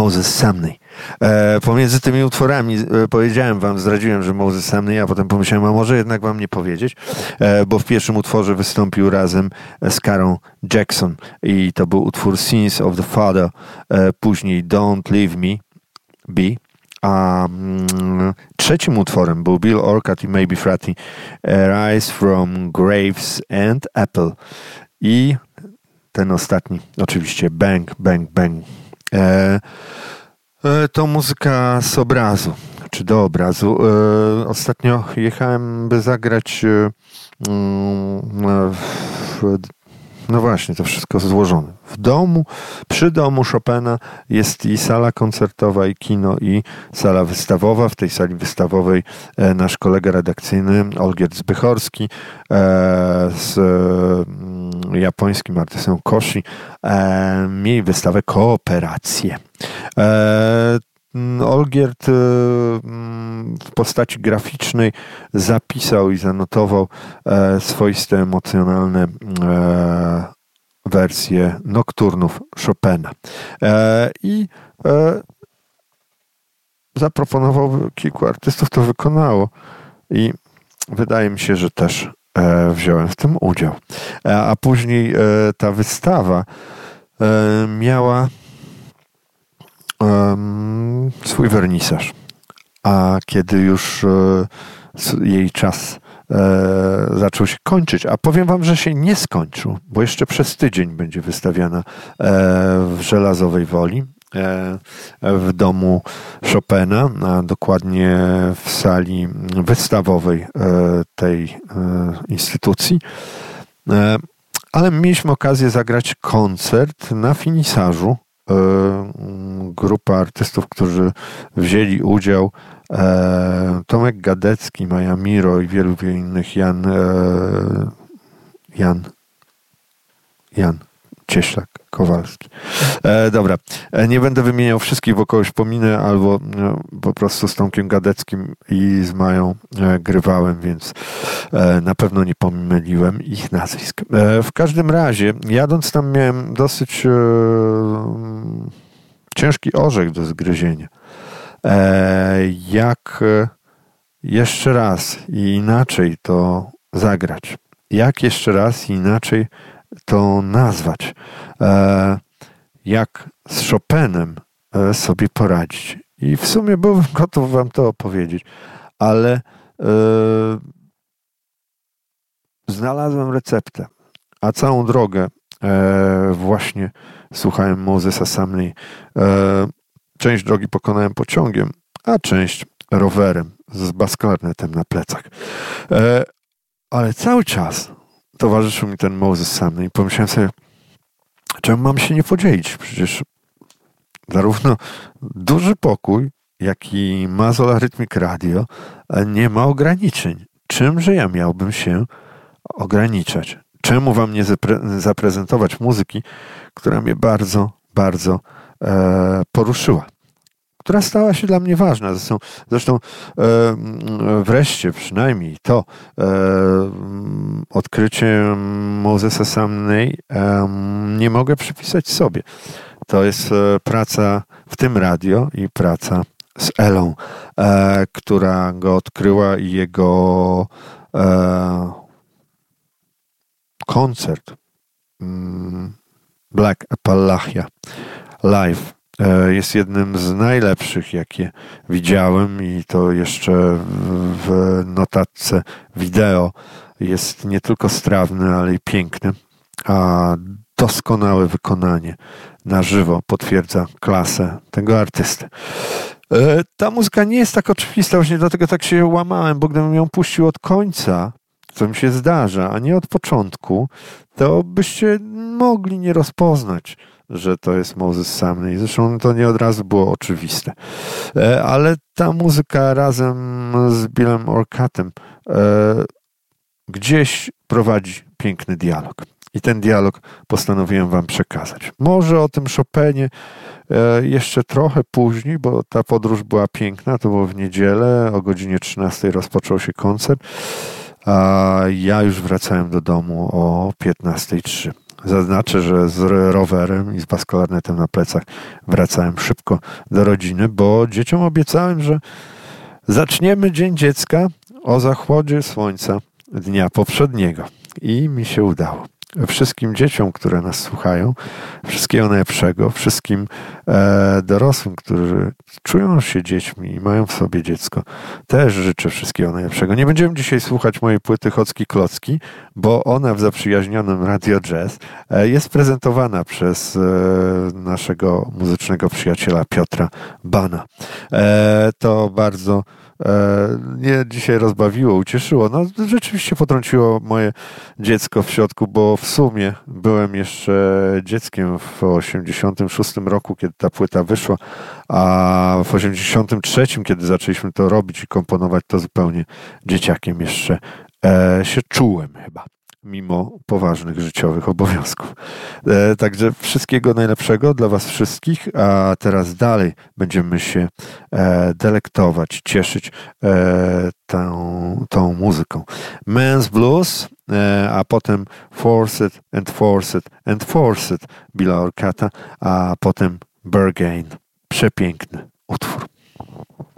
Moses Sumney. Pomiędzy tymi utworami powiedziałem wam, zdradziłem, że Moses Sumney, a potem pomyślałem, a może jednak wam nie powiedzieć, bo w pierwszym utworze wystąpił razem z Carą Jackson i to był utwór Sins of the Father, później Don't Leave Me Be, a trzecim utworem był Bill Orcutt i Maybe Fratty, Rise from Graves and Apple i ten ostatni oczywiście Bang, Bang, Bang. To muzyka z obrazu, czy do obrazu. Ostatnio jechałem, by zagrać no właśnie, to wszystko złożone. W domu, przy domu Chopina jest i sala koncertowa, i kino, i sala wystawowa. W tej sali wystawowej nasz kolega redakcyjny Olgierd Zbychorski z japońskim artystą Koshi mieli wystawę Kooperacje. Olgierd w postaci graficznej zapisał i zanotował swoiste emocjonalne wersje nokturnów Chopina. I zaproponował, kilku artystów to wykonało i wydaje mi się, że też wziąłem w tym udział. A później ta wystawa miała swój wernisaż. A kiedy już jej czas zaczął się kończyć, a powiem wam, że się nie skończył, bo jeszcze przez tydzień będzie wystawiana w Żelazowej Woli, w domu Chopina, a dokładnie w sali wystawowej tej instytucji. Ale mieliśmy okazję zagrać koncert na finisażu. Grupa artystów, którzy wzięli udział, Tomek Gadecki, Maja Miro i wielu innych, Jan Cieślak, Kowalski. Dobra, nie będę wymieniał wszystkich, bo kogoś pominę, albo po prostu z Tomkiem Gadeckim i z Mają grywałem, więc na pewno nie pomyliłem ich nazwisk. W każdym razie, jadąc tam miałem dosyć ciężki orzech do zgryzienia. Jak jeszcze raz i inaczej to zagrać? Jak jeszcze raz i inaczej to nazwać? Jak z Chopinem sobie poradzić? I w sumie byłem gotów wam to opowiedzieć, ale znalazłem receptę, a całą drogę właśnie słuchałem Mosesa Sumney. Część drogi pokonałem pociągiem, a część rowerem z basklarnetem na plecach. Ale cały czas towarzyszył mi ten Moses Sumney. Pomyślałem sobie, czemu mam się nie podzielić? Przecież zarówno Duży Pokój, jak i Mazzola Rhythmic Radio nie ma ograniczeń. Czymże ja miałbym się ograniczać? Czemu wam nie zaprezentować muzyki, która mnie bardzo, bardzo poruszyła? Która stała się dla mnie ważna. Zresztą wreszcie przynajmniej to odkrycie Mosesa Sumney nie mogę przypisać sobie. To jest praca w tym radio i praca z Elą, która go odkryła i jego koncert Black Appalachia Live jest jednym z najlepszych, jakie widziałem, i to jeszcze w notatce wideo jest nie tylko strawny, ale i piękny, a doskonałe wykonanie na żywo potwierdza klasę tego artysty. Ta muzyka nie jest tak oczywista, właśnie dlatego tak się łamałem, bo gdybym ją puścił od końca, co mi się zdarza, a nie od początku, to byście mogli nie rozpoznać, że to jest Moses Sumney. Zresztą to nie od razu było oczywiste. Ale ta muzyka razem z Billem Orcuttem gdzieś prowadzi piękny dialog. I ten dialog postanowiłem wam przekazać. Może o tym Chopinie jeszcze trochę później, bo ta podróż była piękna. To było w niedzielę, o godzinie 13 rozpoczął się koncert, a ja już wracałem do domu o 15:03. Zaznaczę, że z rowerem i z bas-klarnetem na plecach wracałem szybko do rodziny, bo dzieciom obiecałem, że zaczniemy Dzień Dziecka o zachodzie słońca dnia poprzedniego. I mi się udało. Wszystkim dzieciom, które nas słuchają, wszystkiego najlepszego, wszystkim dorosłym, którzy czują się dziećmi i mają w sobie dziecko, też życzę wszystkiego najlepszego. Nie będziemy dzisiaj słuchać mojej płyty Chocki Klocki, bo ona w zaprzyjaźnionym Radio Jazz jest prezentowana przez naszego muzycznego przyjaciela Piotra Bana. To bardzo mnie dzisiaj rozbawiło, ucieszyło. No, rzeczywiście potrąciło moje dziecko w środku, bo w sumie byłem jeszcze dzieckiem w 86 roku, kiedy ta płyta wyszła, a w 83, kiedy zaczęliśmy to robić i komponować, to zupełnie dzieciakiem jeszcze się czułem chyba, mimo poważnych życiowych obowiązków. Także wszystkiego najlepszego dla was wszystkich, a teraz dalej będziemy się delektować, cieszyć tą muzyką. Man's Blues, a potem Forced and Forced and Forced Billa Orkata, a potem Berghain. Przepiękny utwór.